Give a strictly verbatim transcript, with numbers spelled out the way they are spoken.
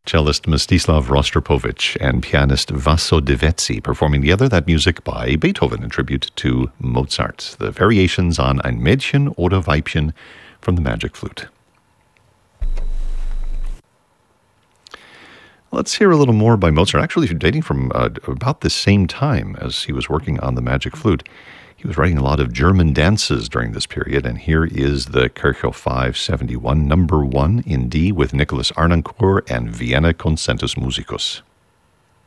Cellist Mstislav Rostropovich and pianist Vaso Devetzi performing together that music by Beethoven in tribute to Mozart. The variations on Ein Mädchen oder Weibchen from the Magic Flute. Let's hear a little more by Mozart, actually dating from uh, about the same time as he was working on the Magic Flute. He was writing a lot of German dances during this period, and here is the Kirchhoff five seventy-one, number one in D with Nicholas Arnoncourt and Vienna Concentus Musicus.